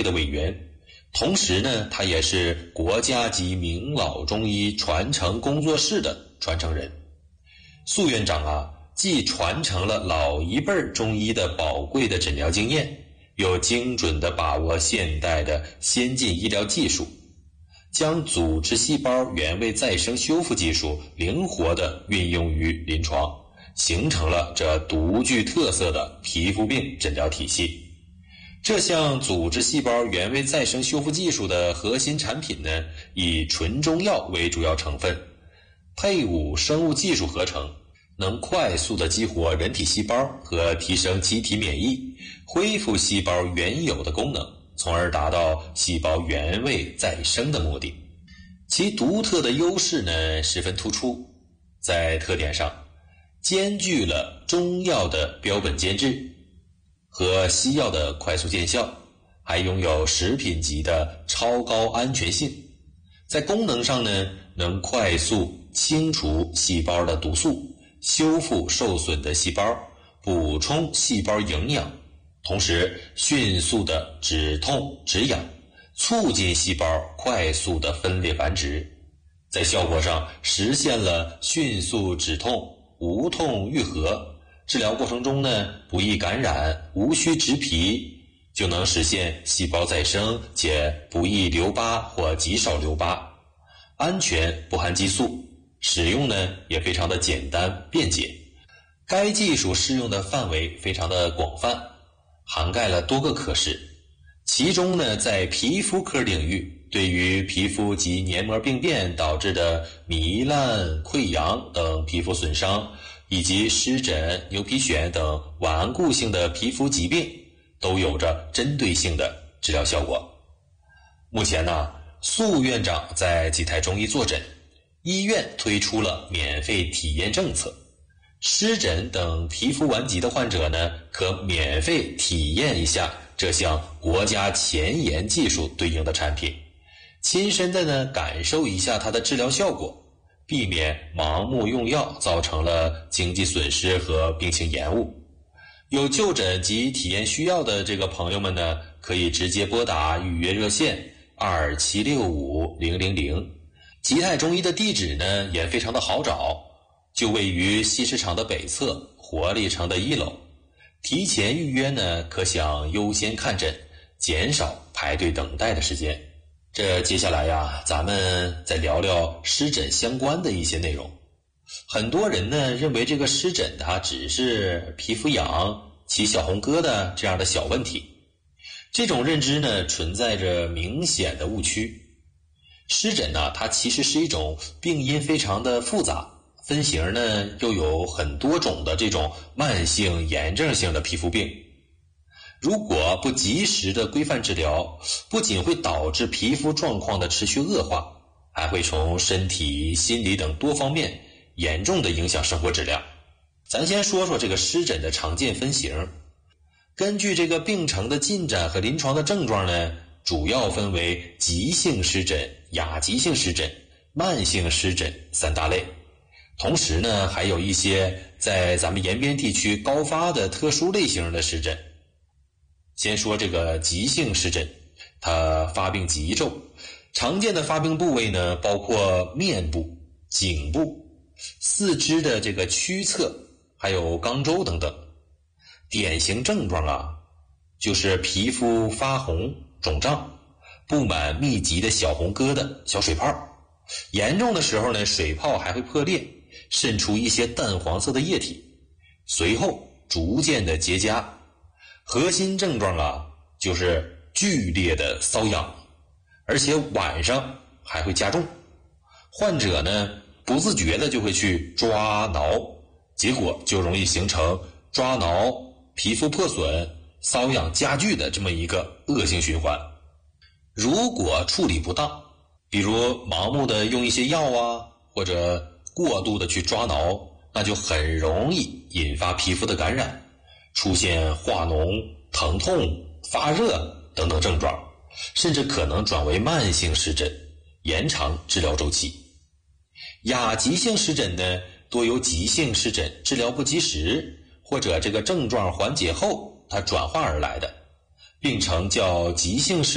的委员，同时呢，他也是国家级名老中医传承工作室的传承人。苏院长啊，既传承了老一辈中医的宝贵的诊疗经验，又精准地把握现代的先进医疗技术，将组织细胞原位再生修复技术灵活地运用于临床，形成了这独具特色的皮肤病诊疗体系。这项组织细胞原位再生修复技术的核心产品呢，以纯中药为主要成分，配伍生物技术合成，能快速地激活人体细胞和提升机体免疫，恢复细胞原有的功能，从而达到细胞原位再生的目的。其独特的优势呢，十分突出，在特点上兼具了中药的标本兼治和西药的快速见效，还拥有食品级的超高安全性。在功能上呢，能快速清除细胞的毒素，修复受损的细胞，补充细胞营养，同时迅速的止痛止痒，促进细胞快速的分裂繁殖。在效果上实现了迅速止痛、无痛愈合，治疗过程中呢，不易感染，无需植皮，就能实现细胞再生，且不易留疤或极少留疤，安全，不含激素，使用呢也非常的简单便捷。该技术适用的范围非常的广泛，涵盖了多个科室，其中呢，在皮肤科领域，对于皮肤及黏膜病变导致的糜烂、溃疡等皮肤损伤，以及湿疹、牛皮癣等顽固性的皮肤疾病，都有着针对性的治疗效果。目前呢，苏院长在济泰中医坐诊，医院推出了免费体验政策，湿疹等皮肤顽疾的患者呢，可免费体验一下这项国家前沿技术对应的产品，亲身的呢感受一下它的治疗效果，避免盲目用药造成了经济损失和病情延误。有就诊及体验需要的这个朋友们呢，可以直接拨打预约热线27650000。济泰中医的地址呢也非常的好找，就位于西市场的北侧，活力城的1楼。提前预约呢，可享优先看诊，减少排队等待的时间。这接下来呀，咱们再聊聊湿疹相关的一些内容。很多人呢认为这个湿疹它只是皮肤痒、起小红疙瘩这样的小问题，这种认知呢存在着明显的误区。湿疹呢，它其实是一种病因非常的复杂，分型呢又有很多种的这种慢性炎症性的皮肤病。如果不及时的规范治疗，不仅会导致皮肤状况的持续恶化，还会从身体、心理等多方面严重的影响生活质量。咱先说说这个湿疹的常见分型。根据这个病程的进展和临床的症状呢，主要分为急性湿疹、亚急性湿疹、慢性湿疹3大类。同时呢，还有一些在咱们延边地区高发的特殊类型的湿疹。先说这个急性湿疹，它发病急骤，常见的发病部位呢，包括面部、颈部、四肢的这个躯侧，还有肛周等等。典型症状啊，就是皮肤发红、肿胀，布满密集的小红疙瘩、小水泡。严重的时候呢，水泡还会破裂，渗出一些淡黄色的液体，随后逐渐的结痂。核心症状啊，就是剧烈的瘙痒，而且晚上还会加重。患者呢，不自觉的就会去抓挠，结果就容易形成抓挠、皮肤破损、瘙痒加剧的这么一个恶性循环。如果处理不当，比如盲目的用一些药啊，或者过度的去抓挠，那就很容易引发皮肤的感染，出现化脓、疼痛、发热等等症状，甚至可能转为慢性湿疹，延长治疗周期。亚急性湿疹呢，多由急性湿疹治疗不及时，或者这个症状缓解后它转化而来的，病程叫急性湿